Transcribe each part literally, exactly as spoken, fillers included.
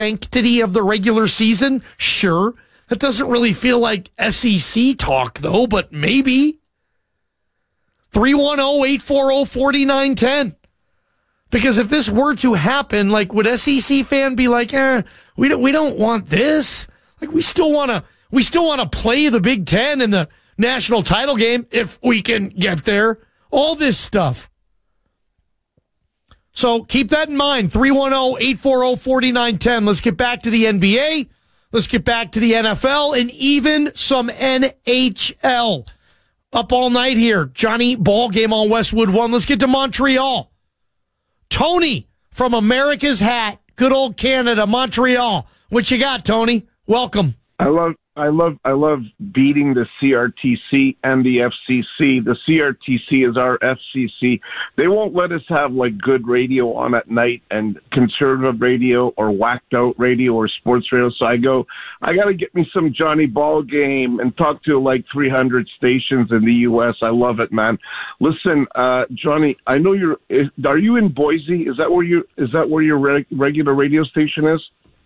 sanctity of the regular season? Sure. That doesn't really feel like S E C talk, though, but maybe. three one zero, eight four zero, four nine one zero. Because if this were to happen, like, would S E C fan be like, eh, we don't, we don't want this? Like, we still want to, we still want to play the Big Ten in the national title game if we can get there. All this stuff. So keep that in mind. three one zero, eight four zero, four nine one zero. Let's get back to the N B A. Let's get back to the N F L and even some N H L. Up all night here. Johnny Ball game on Westwood One. Let's get to Montreal. Tony from America's Hat. Good old Canada, Montreal. What you got, Tony? Welcome. I love I love I love beating the C R T C and the F C C. The C R T C is our F C C. They won't let us have like good radio on at night and conservative radio or whacked out radio or sports radio. So I go, I got to get me some Johnny Ball game and talk to like three hundred stations in the U S. I love it, man. Listen, uh, Johnny, I know you're. Is, are you in Boise? Is that where you? Is that where your reg, regular radio station is?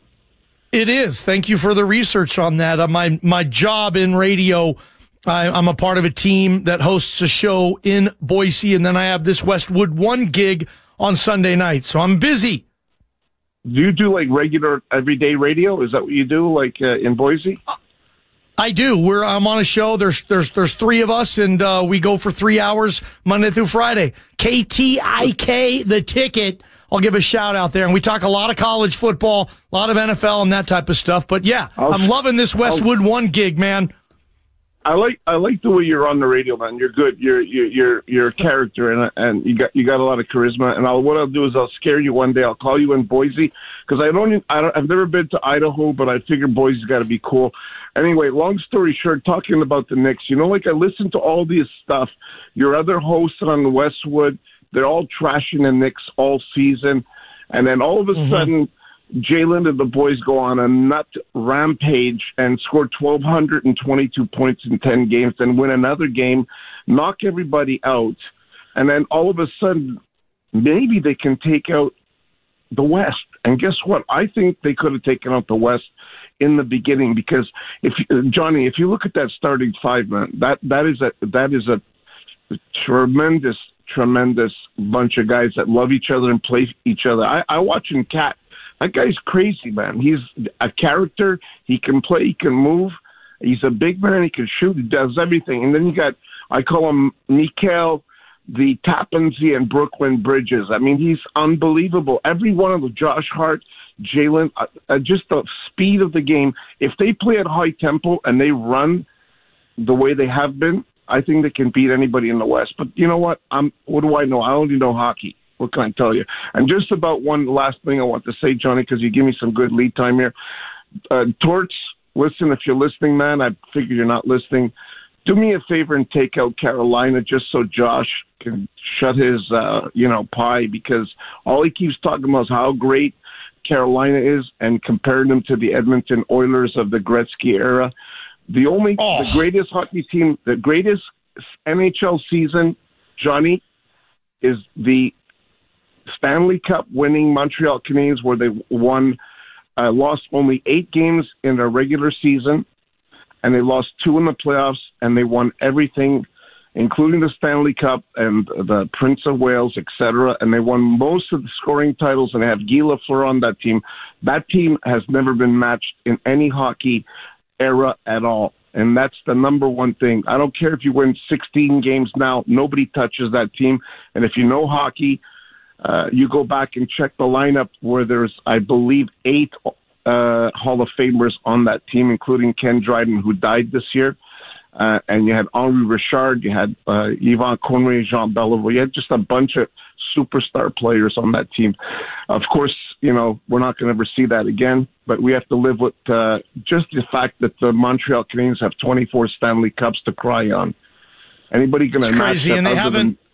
It is. Thank you for the research on that. Uh, my my job in radio, I, I'm a part of a team that hosts a show in Boise, and then I have this Westwood One gig on Sunday night. So I'm busy. Do you do like regular everyday radio? Is that what you do, like uh, in Boise? I do. We're I'm on a show. There's there's there's three of us, and uh, we go for three hours Monday through Friday. K T I K, The Ticket. I'll give a shout out there. And we talk a lot of college football, a lot of N F L and that type of stuff. But yeah, I'll, I'm loving this Westwood I'll, One gig, man. I like I like the way you're on the radio, man. You're good. You're you're you're, you're a character, and and you got you got a lot of charisma. And I'll, what I'll do is I'll scare you one day. I'll call you in Boise because I don't I don't I've never been to Idaho, but I figure Boise's got to be cool. Anyway, long story short, talking about the Knicks, you know, like I listen to all this stuff. Your other hosts on Westwood, they're all trashing the Knicks all season. And then all of a mm-hmm. sudden, Jalen and the boys go on a nut rampage and score one thousand two hundred twenty-two points in ten games, then win another game, knock everybody out. And then all of a sudden, maybe they can take out the West. And guess what? I think they could have taken out the West in the beginning because, if Johnny, if you look at that starting five, man, that, that is a that is a tremendous tremendous bunch of guys that love each other and play each other. I, I watch him Cat. That guy's crazy, man. He's a character. He can play. He can move. He's a big man. He can shoot. He does everything. And then you got, I call him Mikael, the Tappanzee and Brooklyn Bridges. I mean, he's unbelievable. Every one of them, Josh Hart, Jalen, uh, uh, just the speed of the game. If they play at high tempo and they run the way they have been, I think they can beat anybody in the West. But you know what? I'm. What do I know? I only know hockey. What can I tell you? And just about one last thing I want to say, Johnny, because you give me some good lead time here. Uh, Torts, listen, if you're listening, man, I figure you're not listening. Do me a favor and take out Carolina just so Josh can shut his, uh, you know, pie, because all he keeps talking about is how great Carolina is and comparing them to the Edmonton Oilers of the Gretzky era. The only, oh. the greatest hockey team, the greatest N H L season, Johnny, is the Stanley Cup winning Montreal Canadiens, where they won, uh, lost only eight games in a regular season, and they lost two in the playoffs, and they won everything, including the Stanley Cup and the Prince of Wales, et cetera. And they won most of the scoring titles, and they have Guy Lafleur on that team. That team has never been matched in any hockey era at all. And that's the number one thing. I don't care if you win sixteen games now. Nobody touches that team. And if you know hockey, uh, you go back and check the lineup where there's, I believe, eight uh, Hall of Famers on that team, including Ken Dryden, who died this year. Uh, and you had Henri Richard, you had uh, Yvan Conway, Jean Beliveau. You had just a bunch of superstar players on that team. Of course, you know, we're not going to ever see that again, but we have to live with uh, just the fact that the Montreal Canadiens have twenty-four Stanley Cups to cry on. Anybody going to match that? And they haven't. Than...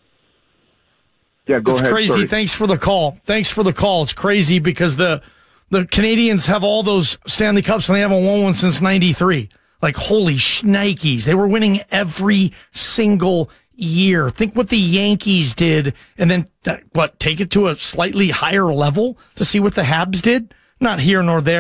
Yeah, go it's ahead. Crazy. Sorry. Thanks for the call. Thanks for the call. It's crazy because the the Canadians have all those Stanley Cups and they haven't won one since ninety-three. Like, holy shnikes. They were winning every single year. Think what the Yankees did, and then, that, what, take it to a slightly higher level to see what the Habs did? Not here nor there.